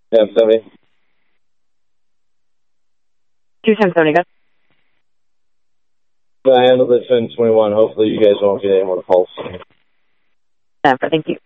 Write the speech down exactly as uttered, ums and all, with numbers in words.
Yeah, seventy. two ten seventy, good. I handled it in twenty-one. Hopefully you guys won't get any more calls. Denver, thank you.